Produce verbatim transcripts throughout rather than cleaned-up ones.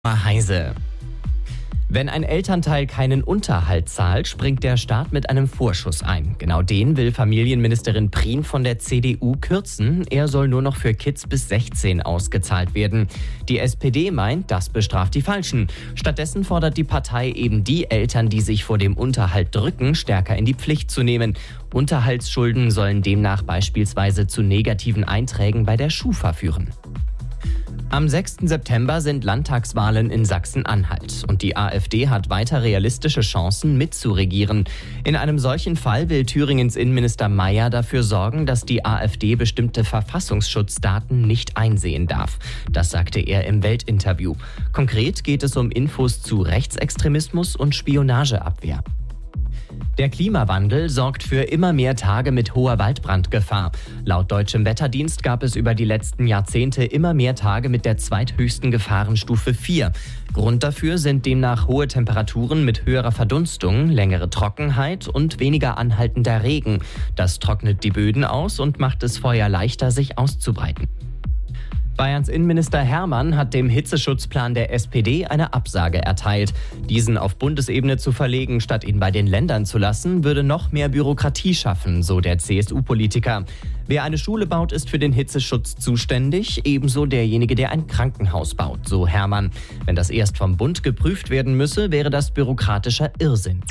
Heise. Wenn ein Elternteil keinen Unterhalt zahlt, springt der Staat mit einem Vorschuss ein. Genau den will Familienministerin Prien von der C D U kürzen. Er soll nur noch für Kids bis sechzehn ausgezahlt werden. Die S P D meint, das bestraft die Falschen. Stattdessen fordert die Partei eben die Eltern, die sich vor dem Unterhalt drücken, stärker in die Pflicht zu nehmen. Unterhaltsschulden sollen demnach beispielsweise zu negativen Einträgen bei der Schufa führen. Am sechsten September sind Landtagswahlen in Sachsen-Anhalt und die AfD hat weiter realistische Chancen mitzuregieren. In einem solchen Fall will Thüringens Innenminister Mayer dafür sorgen, dass die AfD bestimmte Verfassungsschutzdaten nicht einsehen darf. Das sagte er im Welt-Interview. Konkret geht es um Infos zu Rechtsextremismus und Spionageabwehr. Der Klimawandel sorgt für immer mehr Tage mit hoher Waldbrandgefahr. Laut Deutschem Wetterdienst gab es über die letzten Jahrzehnte immer mehr Tage mit der zweithöchsten Gefahrenstufe vier. Grund dafür sind demnach hohe Temperaturen mit höherer Verdunstung, längere Trockenheit und weniger anhaltender Regen. Das trocknet die Böden aus und macht es Feuer leichter, sich auszubreiten. Bayerns Innenminister Hermann hat dem Hitzeschutzplan der S P D eine Absage erteilt. Diesen auf Bundesebene zu verlegen, statt ihn bei den Ländern zu lassen, würde noch mehr Bürokratie schaffen, so der C S U-Politiker. Wer eine Schule baut, ist für den Hitzeschutz zuständig, ebenso derjenige, der ein Krankenhaus baut, so Hermann. Wenn das erst vom Bund geprüft werden müsse, wäre das bürokratischer Irrsinn.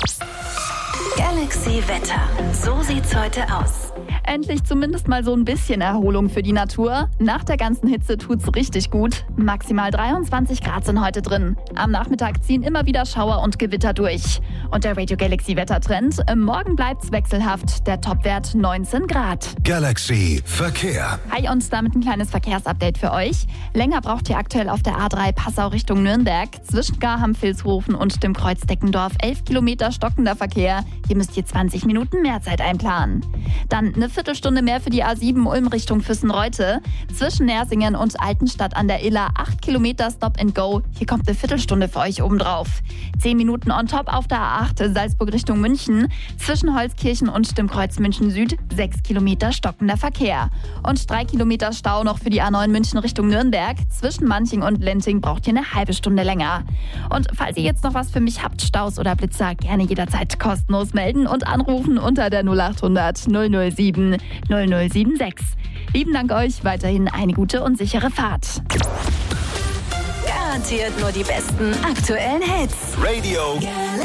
Galaxy Wetter. So sieht's heute aus. Endlich zumindest mal so ein bisschen Erholung für die Natur. Nach der ganzen Hitze tut's richtig gut. Maximal dreiundzwanzig Grad sind heute drin. Am Nachmittag ziehen immer wieder Schauer und Gewitter durch. Und der Radio Galaxy Wettertrend: Morgen bleibt's wechselhaft. Der Topwert neunzehn Grad. Galaxy Verkehr. Hi, und damit ein kleines Verkehrsupdate für euch. Länger braucht ihr aktuell auf der A drei Passau Richtung Nürnberg. Zwischen Garham-Vilshofen und dem Kreuz Deckendorf elf Kilometer stockender Verkehr. Hier müsst ihr zwanzig Minuten mehr Zeit einplanen. Dann eine Viertelstunde mehr für die A sieben Ulm Richtung Füssen-Reute. Zwischen Nersingen und Altenstadt an der Iller acht Kilometer Stop and Go. Hier kommt eine Viertelstunde für euch obendrauf. zehn Minuten on top auf der A acht Salzburg Richtung München. Zwischen Holzkirchen und dem Kreuz München Süd sechs Kilometer stockender Verkehr. Und drei Kilometer Stau noch für die A neun München Richtung Nürnberg. Zwischen Manching und Lenting braucht ihr eine halbe Stunde länger. Und falls ihr jetzt noch was für mich habt, Staus oder Blitzer, gerne jederzeit kostenlos melden und anrufen unter der null acht hundert null null sieben null null sieben sechs. Lieben Dank euch, weiterhin eine gute und sichere Fahrt. Garantiert nur die besten aktuellen Hits. Radio